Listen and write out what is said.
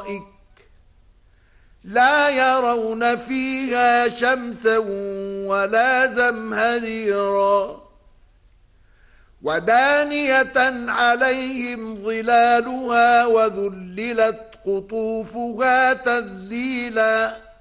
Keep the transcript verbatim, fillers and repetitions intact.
الأرائك لا يرون فيها شمسا ولا زمهريرا ودانية عليهم ظلالها وذللت قطوفها تذليلا